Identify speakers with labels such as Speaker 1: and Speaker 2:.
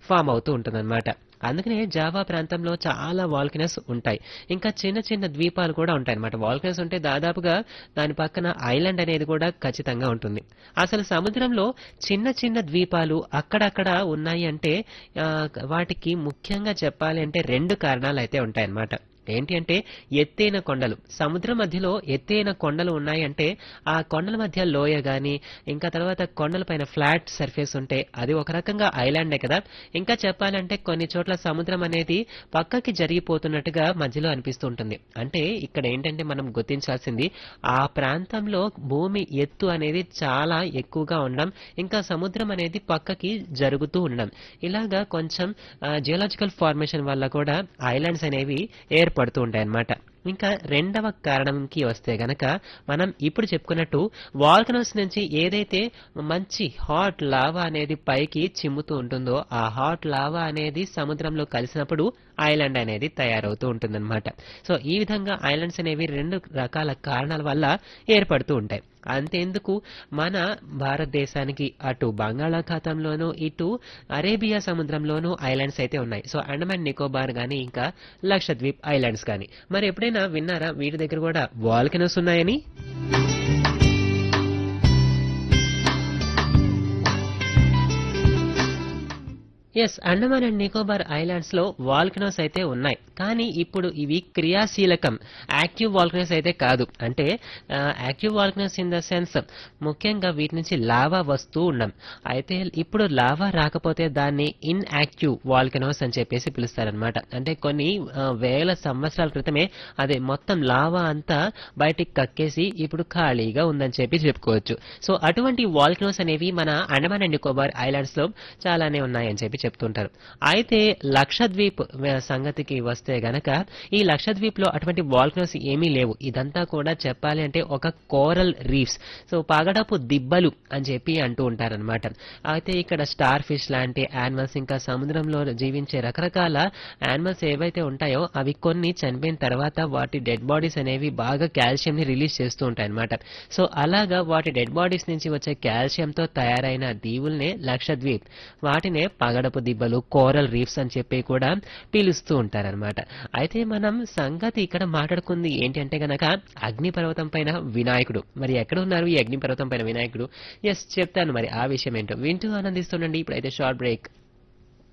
Speaker 1: Form అవుతూ ఉంటుందన్నమాట. అందుకనే జావా ప్రాంతంలో చాలా వాల్కనస్ ఉంటాయి. ఇంకా చిన్న చిన్న ద్వీపాలు కూడా ఉంటాయన్నమాట. వాల్కనస్ ఉంటే దాదాపుగా దాని పక్కన ఐలాండ్ అనేది కూడా ఖచ్చితంగా ఉంటుంది. అసలు సముద్రంలో చిన్న చిన్న ద్వీపాలు అక్కడక్కడ ఉన్నాయి అంటే వాటికి ముఖ్యంగా చెప్పాలి అంటే 2 కారణాలైతే ఉంటాయన్నమాట. ఏంటి అంటే ఎత్తైన కొండలు. సముద్రం మధ్యలో ఎత్తైన కొండలు ఉన్నాయంటే ఆ కొండల మధ్య లోయ గాని, ఇంకా తర్వాత కొండల పైన ఫ్లాట్ సర్ఫేస్ ఉంటే అది ఒక రకంగా ఐలాండే కదా! ఇంకా చెప్పాలంటే కొన్ని చోట్ల సముద్రం అనేది పక్కకి జరిగిపోతున్నట్టుగా మధ్యలో అనిపిస్తూ ఉంటుంది. అంటే ఇక్కడ ఏంటంటే మనం గుర్తించాల్సింది ఆ ప్రాంతంలో భూమి ఎత్తు అనేది చాలా ఎక్కువగా ఉండడం, ఇంకా సముద్రం అనేది పక్కకి జరుగుతూ ఉండడం. ఇలాగా కొంచెం జియోలాజికల్ ఫార్మేషన్ వల్ల కూడా ఐలాండ్స్ అనేవి ఏర్పడుతూ ఉంటాయన్నమాట. ఇంకా రెండవ కారణంకి వస్తే గనక మనం ఇప్పుడు చెప్పుకున్నట్టు వాల్కనోస్ నుంచి ఏదైతే మంచి హాట్ లావా అనేది పైకి చిమ్ముతూ ఉంటుందో ఆ హాట్ లావా అనేది సముద్రంలో కలిసినప్పుడు ఐలాండ్ అనేది తయారవుతూ ఉంటుందన్నమాట. సో ఈ విధంగా ఐలాండ్స్ అనేవి 2 రకాల కారణాల వల్ల ఏర్పడుతూ ఉంటాయి. అంతేందుకు మన భారతదేశానికి అటు బంగాళాఖాతంలోనూ ఇటు అరేబియా సముద్రంలోనూ ఐలాండ్స్ అయితే ఉన్నాయి. సో అండమాన్ నికోబార్ గాని ఇంకా లక్షద్వీప్ ఐలాండ్స్ గాని. మరి ఎప్పుడైనా విన్నారా వీటి దగ్గర కూడా వాల్కనోస్ ఉన్నాయని? Yes, Andaman and Nicobar islands లో వాల్కనోస్ అయితే ఉన్నాయి. కానీ ఇప్పుడు ఇవి క్రియాశీలకం, యాక్టివ్ వాల్కనోస్ అయితే కాదు. అంటే active volcanoes in the sense ముఖ్యంగా వీటి నుంచి లావా వస్తూ ఉన్నాం. అయితే ఇప్పుడు లావా రాకపోతే దాన్ని ఇన్యాక్టివ్ వాల్కనోస్ అని చెప్పేసి పిలుస్తారనమాట. అంటే కొన్ని వేల సంవత్సరాల క్రితమే అదే మొత్తం లావా అంతా బయటికి కక్కేసి ఇప్పుడు ఖాళీగా ఉందని చెప్పి చెప్పుకోవచ్చు. సో అటువంటి వాల్కనోస్ అనేవి మన అండమాన్ అండ్ నికోబార్ ఐలాండ్స్ లో చాలానే ఉన్నాయని చెప్పి చెప్తుంటారు. అయితే లక్షద్వీప్ సంగతికి వస్తే గనక ఈ లక్షద్వీప్ లో అటువంటి వాల్కనోస్ ఏమీ లేవు. ఇదంతా కూడా చెప్పాలి అంటే ఒక కోరల్ రీఫ్స్, సో పగడపు దిబ్బలు అని చెప్పి అంటూ ఉంటారనమాట. అయితే ఇక్కడ స్టార్ ఫిష్ లాంటి యానిమల్స్ ఇంకా సముద్రంలో జీవించే రకరకాల యానిమల్స్ ఏవైతే ఉంటాయో అవి కొన్ని చనిపోయిన తర్వాత వాటి డెడ్ బాడీస్ అనేవి బాగా కాల్షియం ని రిలీజ్ చేస్తూ ఉంటాయి అనమాట. సో అలాగా వాటి డెడ్ బాడీస్ నుంచి వచ్చే కాల్షియంతో తయారైన దీవుల్నే లక్షద్వీప్, వాటినే పగడపు దిబ్బలు, కోరల్ రీఫ్స్ అని చెప్పి కూడా పిలుస్తూ ఉంటారనమాట. అయితే మనం సంగతి ఇక్కడ మాట్లాడుకుంది ఏంటి అంటే గనక అగ్నిపర్వతం పైన వినాయకుడు. మరి ఎక్కడ ఉన్నారు ఈ అగ్నిపర్వతం పైన వినాయకుడు? ఎస్, చెప్తాను మరి ఆ విషయం ఏంటో. వింటూ ఆనందిస్తుండండి. ఇప్పుడైతే షార్ట్ బ్రేక్.